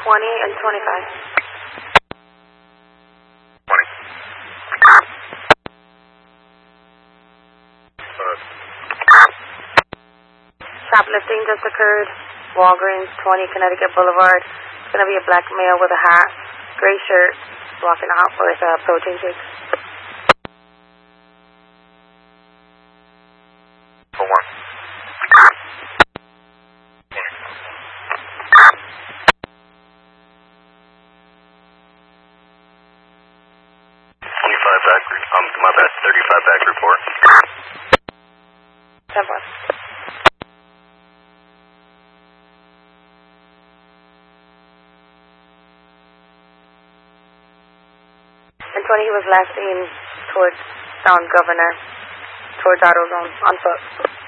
20 and 25. 20. Shoplifting just occurred. Walgreens, 20 Connecticut Boulevard. It's going to be a black male with a hat, gray shirt, walking out with protein shakes. For 1. 25 back, my bad, 35 back report. 10-4. And 20, he was last seen towards Sound Governor, towards AutoZone, on foot.